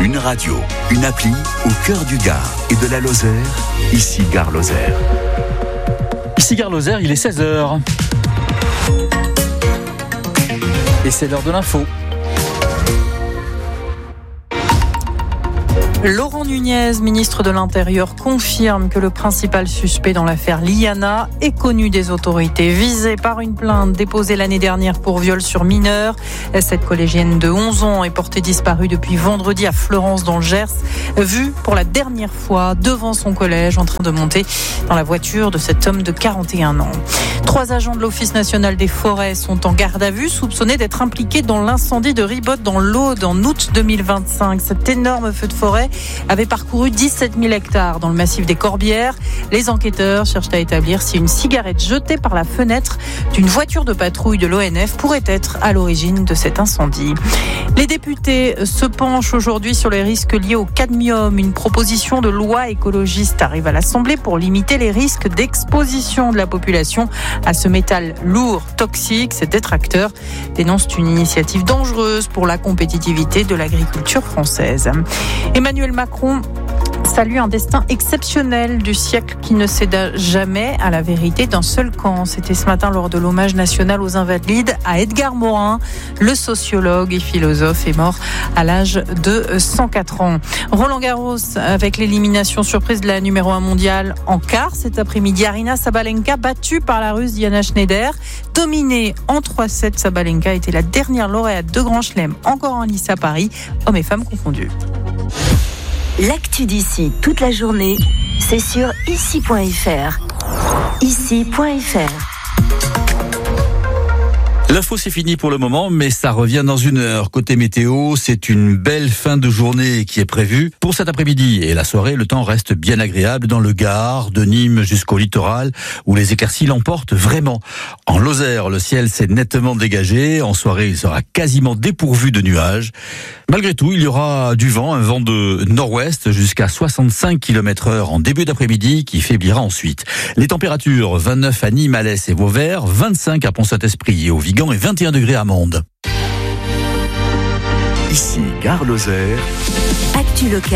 Une radio, une appli au cœur du Gard et de la Lozère. Ici Gare Lozère. Ici Gare Lozère, il est 16h. Et c'est l'heure de l'info. Laurent Nunez, ministre de l'Intérieur, confirme que le principal suspect dans l'affaire Liana est connu des autorités, visé par une plainte déposée l'année dernière pour viol sur mineur. Cette collégienne de 11 ans est portée disparue depuis vendredi à Fleurance dans le Gers, vue pour la dernière fois devant son collège en train de monter dans la voiture de cet homme de 41 ans. 3 agents de l'Office national des forêts sont en garde à vue, soupçonnés d'être impliqués dans l'incendie de Ribotte dans l'Aude en août 2025. Cet énorme feu de forêt avait parcouru 17 000 hectares dans le massif des Corbières. Les enquêteurs cherchent à établir si une cigarette jetée par la fenêtre d'une voiture de patrouille de l'ONF pourrait être à l'origine de cet incendie. Les députés se penchent aujourd'hui sur les risques liés au cadmium. Une proposition de loi écologiste arrive à l'Assemblée pour limiter les risques d'exposition de la population à ce métal lourd, toxique. Ces détracteurs dénoncent une initiative dangereuse pour la compétitivité de l'agriculture française. Emmanuel Macron salue un destin exceptionnel du siècle qui ne céda jamais à la vérité d'un seul camp. C'était ce matin lors de l'hommage national aux Invalides à Edgar Morin. Le sociologue et philosophe est mort à l'âge de 104 ans. Roland Garros avec l'élimination surprise de la numéro 1 mondiale en quart. Cet après-midi, Aryna Sabalenka battue par la Russe Diana Schneider. Dominée en 3-7, Sabalenka était la dernière lauréate de Grand Chelem encore en lice à Paris, hommes et femmes confondus. L'actu d'ici toute la journée, c'est sur ici.fr. Ici.fr. L'info, c'est fini pour le moment, mais ça revient dans 1 heure. Côté météo, c'est une belle fin de journée qui est prévue. Pour cet après-midi et la soirée, le temps reste bien agréable dans le Gard, de Nîmes jusqu'au littoral, où les éclaircies l'emportent vraiment. En Lozère, le ciel s'est nettement dégagé. En soirée, il sera quasiment dépourvu de nuages. Malgré tout, il y aura du vent, un vent de nord-ouest jusqu'à 65 km/h en début d'après-midi qui faiblira ensuite. Les températures, 29 à Nîmes, Alès et Vauvert, 25 à Pont-Saint-Esprit et au Vigan et 21 degrés à Mende. Ici Gare Lozère. Actu locale.